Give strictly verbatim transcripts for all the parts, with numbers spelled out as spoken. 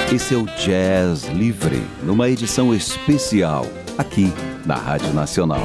Esse é o Jazz Livre, numa edição especial, aqui na Rádio Nacional.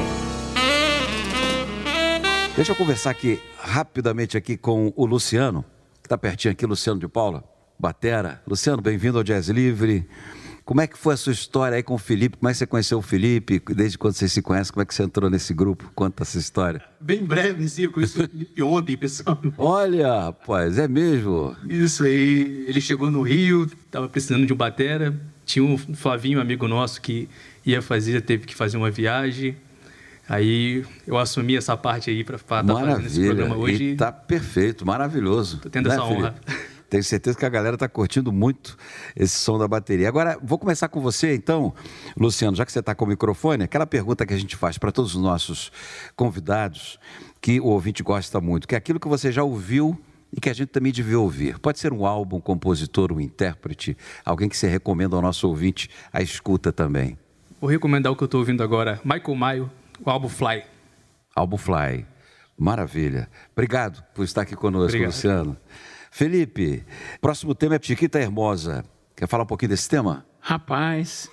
Deixa eu conversar aqui, rapidamente aqui com o Luciano, que está pertinho aqui, Luciano de Paula, batera. Luciano, bem-vindo ao Jazz Livre. Como é que foi a sua história aí com o Felipe? Como é que você conheceu o Felipe? Desde quando você se conhece, como é que você entrou nesse grupo? Conta essa história. Bem breve, sim, eu conheci o Felipe ontem, pessoal. Olha, rapaz, é mesmo? Isso aí, ele chegou no Rio, estava precisando de um batera. Tinha um Flavinho, amigo nosso, que ia fazer, teve que fazer uma viagem. Aí eu assumi essa parte aí para estar fazendo esse programa hoje. E tá perfeito, maravilhoso. Tô tendo, né, essa honra. Felipe? Tenho certeza que a galera está curtindo muito esse som da bateria. Agora, vou começar com você, então, Luciano, já que você está com o microfone, aquela pergunta que a gente faz para todos os nossos convidados, que o ouvinte gosta muito, que é aquilo que você já ouviu e que a gente também devia ouvir. Pode ser um álbum, um compositor, um intérprete, alguém que você recomenda ao nosso ouvinte a escuta também. Vou recomendar o que eu estou ouvindo agora, Michael Mayo, o álbum Fly. Álbum Fly, maravilha. Obrigado por estar aqui conosco, Obrigado. Luciano. Felipe, próximo tema é Chiquita Hermosa. Quer falar um pouquinho desse tema? Rapaz.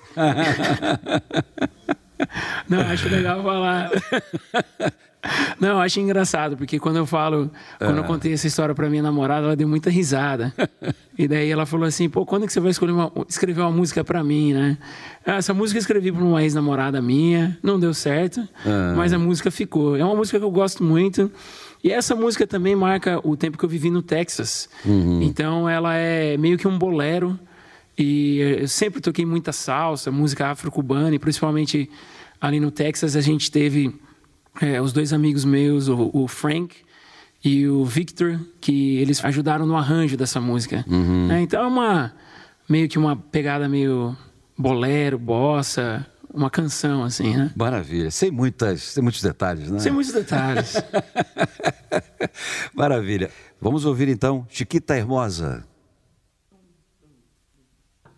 Não, acho legal falar. Não, acho engraçado, porque quando eu falo, quando eu contei essa história pra minha namorada, ela deu muita risada. E daí ela falou assim, pô, quando é que você vai escolher uma, escrever uma música pra mim, né? Essa música eu escrevi pra uma ex-namorada minha, não deu certo, ah. mas a música ficou. É uma música que eu gosto muito. E essa música também marca o tempo que eu vivi no Texas. Uhum. Então ela é meio que um bolero. E eu sempre toquei muita salsa, música afro-cubana. E principalmente ali no Texas a gente teve é, os dois amigos meus, o, o Frank e o Victor, que eles ajudaram no arranjo dessa música. Uhum. É, então é uma, meio que uma pegada meio bolero, bossa... Uma canção, assim, né? Maravilha. Sem, muitas, sem muitos detalhes, né? Sem muitos detalhes. Maravilha. Vamos ouvir, então, Chiquita Hermosa.